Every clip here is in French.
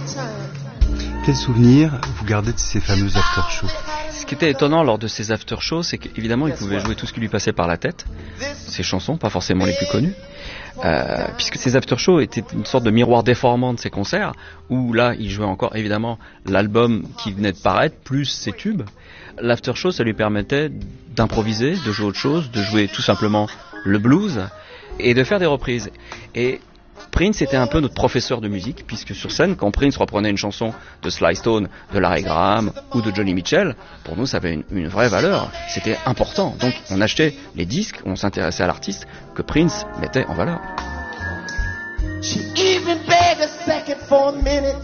Quel souvenir vous gardez de ces fameux after-shows? Ce qui était étonnant lors de ces after-shows, c'est qu'évidemment, il pouvait jouer tout ce qui lui passait par la tête, ses chansons, pas forcément les plus connues, puisque ces after-shows étaient une sorte de miroir déformant de ses concerts, où là, il jouait encore évidemment l'album qui venait de paraître, plus ses tubes. L'after-show, ça lui permettait d'improviser, de jouer autre chose, de jouer tout simplement le blues, et de faire des reprises. Et Prince était un peu notre professeur de musique, puisque sur scène, quand Prince reprenait une chanson de Sly Stone, de Larry Graham ou de Johnny Mitchell, pour nous ça avait une vraie valeur, c'était important. Donc on achetait les disques, on s'intéressait à l'artiste que Prince mettait en valeur. She even begged a second for a minute.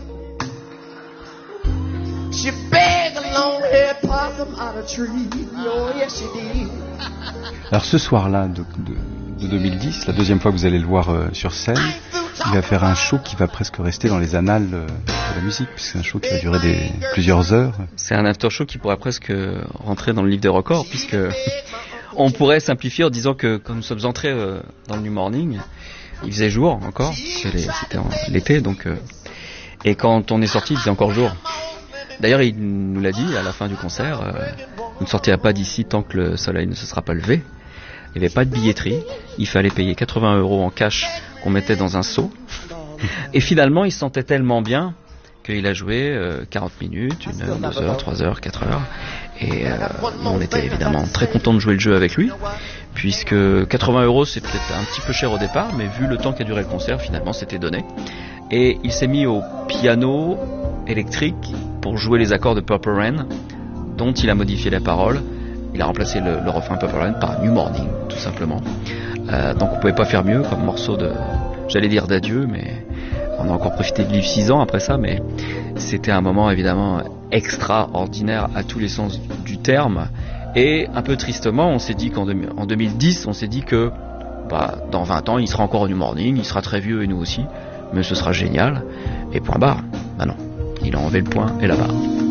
She begged a long-haired possum out of tree. Oh yes she did. Alors ce soir-là de 2010, la deuxième fois que vous allez le voir sur scène, il va faire un show qui va presque rester dans les annales de la musique, puisque c'est un show qui va durer plusieurs heures. C'est un after show qui pourrait presque rentrer dans le livre des records, puisque on pourrait simplifier en disant que quand nous sommes entrés dans le New Morning, il faisait jour encore, c'était l'été, donc et quand on est sorti, il faisait encore jour. D'ailleurs, il nous l'a dit à la fin du concert, on ne sortira pas d'ici tant que le soleil ne se sera pas levé. Il n'y avait pas de billetterie, il fallait payer 80 € en cash qu'on mettait dans un seau. Et finalement, il se sentait tellement bien qu'il a joué 40 minutes, 1 heure, 2 heures, 3 heures, 4 heures. Et on était évidemment très contents de jouer le jeu avec lui, puisque 80 € c'est peut-être un petit peu cher au départ, mais vu le temps qu'a duré le concert, finalement c'était donné. Et il s'est mis au piano électrique pour jouer les accords de Purple Rain, dont il a modifié les paroles. Il a remplacé le refrain Purple Rain par New Morning, tout simplement. Donc on pouvait pas faire mieux comme morceau j'allais dire d'adieu, mais on a encore profité de vivre 6 ans après ça, mais c'était un moment évidemment extraordinaire à tous les sens du terme. Et un peu tristement, on s'est dit qu'en 2010, on s'est dit que dans 20 ans, il sera encore au New Morning, il sera très vieux et nous aussi, mais ce sera génial. Et point barre. Non, il a enlevé le point et la barre.